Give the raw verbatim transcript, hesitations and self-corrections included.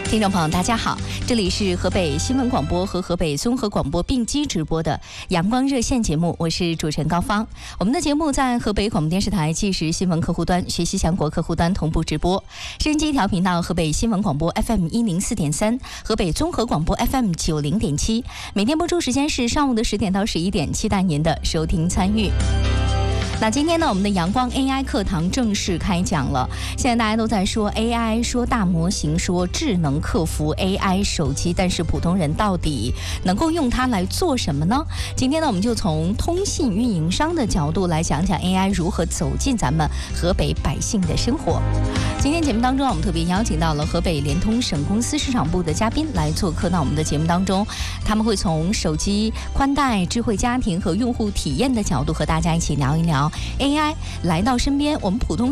听众朋友大家好，这里是河北新闻广播和河北综合广播并机直播的阳光热线节目，我是主持人高芳。我们的节目在河北广播电视台即时新闻客户端、学习强国客户端同步直播，收音机调频到河北新闻广播 F M 一零四点三，河北综合广播 F M 九零点七，每天播出时间是上午的十点到十一点，期待您的收听参与。那今天呢，我们的阳光 A I 课堂正式开讲了。现在大家都在说 A I， 说大模型，说智能客服 A I 手机，但是普通人到底能够用它来做什么呢？今天呢，我们就从通信运营商的角度来讲讲 A I 如何走进咱们河北百姓的生活。今天节目当中，我们特别邀请到了河北联通省公司市场部的嘉宾来做客到我们的节目当中，他们会从手机宽带、智慧家庭和用户体验的角度和大家一起聊一聊 A I 来到身边，我们普通